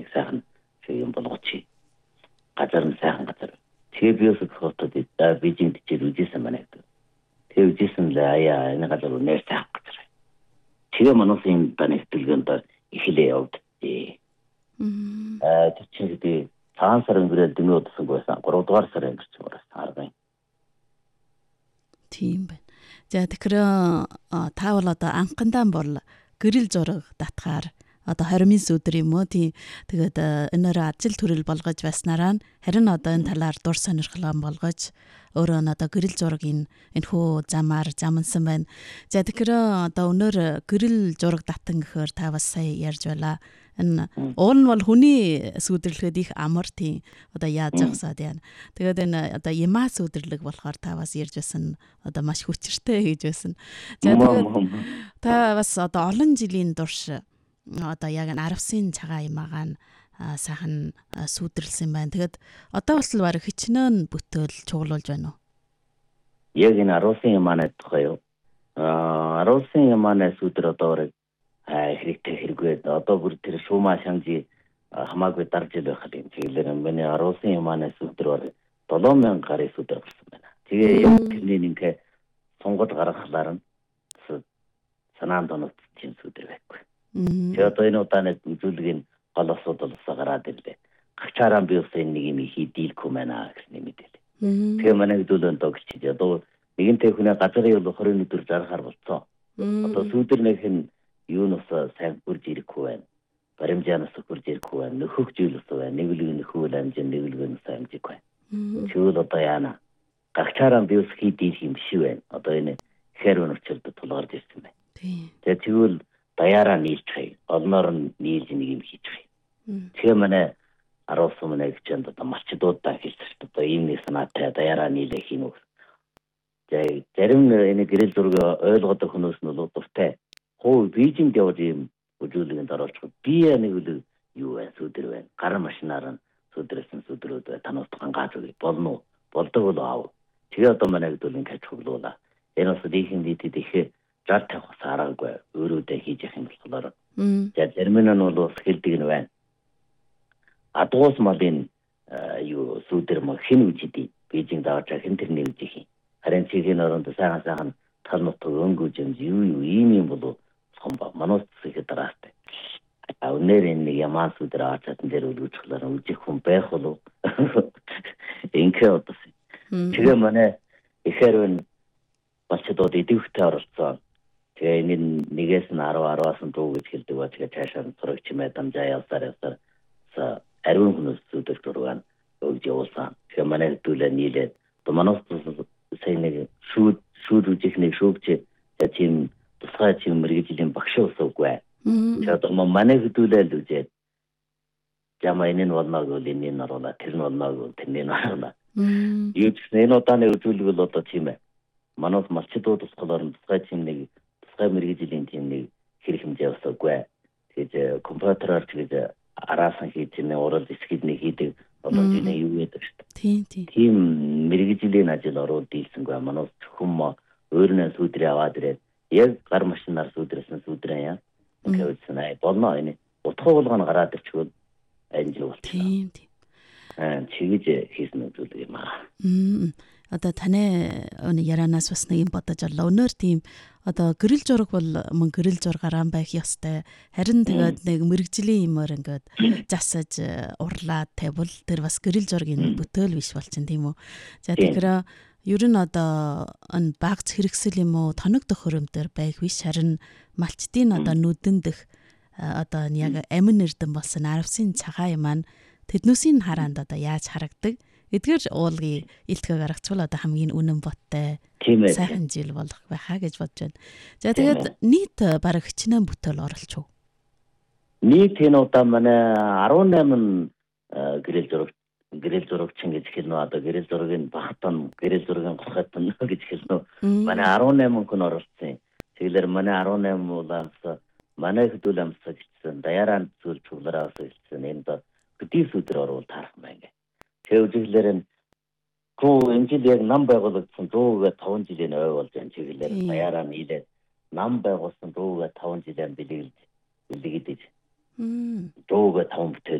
сайхан юм болгочих. Газар нь сайхан газар. Тэгээ би өсөх хотод Бээжинд чир үзсэн байна гэдэг. Тэгээ үзсэн л аяа энэ газар нэр сайхан газар. Тэгээ манайсын танигдэлгэнд эхлээ явдээ. Тэр чинь би цагаан сар өнгөрөөд дэмүүдсэн байсан. 3 дугаар сар өнгөрсөн байсан. Аргын. Тийм байна. За тэгэхээр та бол одоо анхандаа бол гэрэл зураг татгаар одоо 20 өдөр юм уу тийм тэгээд энээр ажил төрөл болгож байснараа харин одоо энэ талаар дур сонирхлоо болгож өөрөө нь одоо гэрэл зургийг энэхүү замаар замнсан байна. За тэгэхээр одоо өнөр гэрэл зураг татан гэхээр та бас сая ярьж байлаа. Энэ уул нь бол хүний сүдэрлэхэд их амар тийм одоо яаж зогсоод байна. Тэгээд энэ одоо ямаа сүдэрлэг болохоор та бас ярьж байсан одоо маш хүчтэй гэж байсан. За тэгээд та бас одоо олон жилийн турш одоо яг энэ 10-ын цагаан ямаагаан сайхан сүдэрлсэн байна. Тэгээд одоо бас л бараг хичнээн бүтээл чуулуулж байна уу? Яг энэ 10-ын ямаанаас тухай юу? 10-ын ямаанаас сүдэр одоо бараг хэрэгтэй хэрэггүй. Одоо бүр тэр шуумаа шанжи хамаагүй дарж ил байх юм. Тэгэлэр миний 10-ын ямаанаас сүдэр бараг 7000 гарын сүдэр гарсан байна. Тэгээ яг тэрний ингээ сонгод гаргахлаар нь санаанд оногдсон чинь сүдэр байхгүй. Тэгээ одоо энэ удааны үзүүлгийн гол асуудал гараад ирлээ. Гагчаараа би ус энэ нэг юм хийдийлэхгүй байна гэсэн мэдээлэл. Тэгээ манай хөдөлгөөнд тогчиж одоо нэгэнтэй хүнээ газрын бол 20 өдөр зарахаар болцсон. Одоо сүдэр нэг нь юунаас сайн бүрж ирэхгүй байна. Баримжаанаас бүрж ирэхгүй байна. Нөхөх зүйлс байна. Нэглэг нөхөл амжин нэглэгнээс амжихгүй байна. Тэгвэл одоо яана. Гагчаараа би ус хийдийлэх юм биш байна. Одоо энэ хэрвэн учирд тулгарч ирсэн байна. Тэгээ тэгвэл даяараа нийлж хай. Олноор нь нийлж нэг юм хийж хай. Тэгээ манай 10 сумын агчинд одоо малчдуудаа хэлсэн. Одоо ийм нэг санаатай даяараа нийлэх юм уу? Тэгээ зарим энэ гэрэл зураг ойлгодог хүмүүс нь бол дуртай. Хоо Бээжинд явж ийм үзүүлэгт оруулчих. Би нэг үл юу вэ? Сүдэр байна. Гар машинаар нь сүдэрсэн сүдрүүд бай. Танаас гангааж үгүй. Болно уу? Болдог бол аав. Тэгээ одоо манай хөдөлгөөний кач хөглүүлээ. Энэ бас дийхэн дийтэд их зар тавих сараагүй өөрөөдөө хийж явах юм болохоор. За зарим нь бол хэлдэг нь байна. Адуус малын юу сүдэр мөн хэн үжиди Бээжинд авч хэн тэрний үжих юм. Харин чигийн оронд сайхан тал нутг өнгөж юм ийм болов хомба манус их дараастай. Өнөр энэ ямаа сүдэр аачаатан дээр үлгүүчлээр үжих хүн байх болов. Инкэ одоо. Тэгээ манай ихэрвэн болчдод идэвхтэй оролцсон. Тэгээ энэ нэгээс нь 10-10-аас нь дуу гэж хэлдэг ба тэгээ цаашаа зурагч юмаа дамжаа явсаар ариун хүмүүс сүдэр зураг өгж явуулсан. Тэгээ манай хөдөлгөөн нийлээд одоо манус сайн нэг шүүд үжих нэг шүүгч тийм тусгай тийм мэргэжлийн багш усуугүй. Тэгээ одоо манай хөдөлгөөл үзээд жамаа энэ нь болно гэвэл энэ нь оруулаа, тэр нь болно гэвэл тэрний нь оруулаа. Юу ч энэ удааны үзүүлэг бол одоо тийм ээ. Манайд малчдууд тусгалаар тусгай тийм нэг тусгай мэргэжлийн тийм нэг хэрэг хэмжээ усуугүй. Тэгээд компьютераар тэгээд араасан хийж нэ урал эсгэд нэг хийдэг одоо тийм юу гэдэг шүү дээ. Тийм мэргэжлийн ажил ороод дийлсэнгүй. Манайд хүм өөрнөө сүдрээ аваад ирээд яг гар машинаар сүдрээсэн сүдрээ яа. Ингээд санаа болно энэ утга болгоно гараад ирчихвэл анжил болчихно. Чигэж хийсэн үзүүлэг юм аа. Одоо таны өнө яранаас бас нэг юм бодож орлоо. Өнөр тийм одоо гэрэл зураг бол мөн гэрэл зургаараа байх ёстой. Харин тэгээд нэг мэрэгжлийн юмор ингээд засаж урлаад тавьвал тэр бас гэрэл зургийн бүтээл биш болчихно тийм үү. За тэгэхээр ер нь одоо энэ багц хэрэгсэл юм уу тоног төхөөрөмдөр байх биш харин малчдын одоо нүдэн дэх одоо яг амин эрдэм болсон 10-ын цагаан юм маань тэднүүсийн хараанд одоо яаж харагдаг эдгээр уулгын илтгэг гаргацвал одоо хамгийн үнэн боттой сайхан жил болох байхаа гэж бодож байна. За тэгээд нийт бараг хичнээн бүтээл оролцов. Нийт энэ удаа манай 18 гэрэл зурагчин гэж хэлнэ. Одоо гэрэл зургийн багтан гэрэл зургийн гохотон гэж хэлнэ. Манай 18 хүн оролцсон. Тэгэлэр манай 18 уулаас манай хөдөлгөөн амсагчсан даяараа зүйл чуулаараа хэлсэн. Энд хөдөл сүдэр орвол таарах маяг. Тэгээ үжиглэр нь гоо энэ яг нам байгуулагдсан 105 жилийн ой болж энэ чиглэлээр даяараа нийлээд нам байгуулсан 105 жилийн бэлэгдэж 105 бүтээл